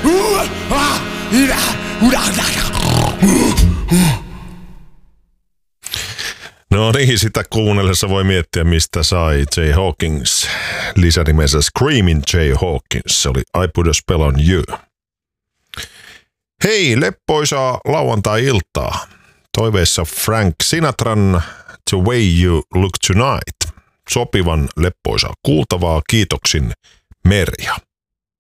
No niin, sitä kuunnellessa voi miettiä, mistä sai Jay Hawkins lisänimensä Screaming Jay Hawkins. Se oli I Put a Spell on You. Hei, leppoisaa lauantai-iltaa. Toiveissa Frank Sinatran The Way You Look Tonight. Sopivan leppoisaa kuultavaa. Kiitoksin, Merja.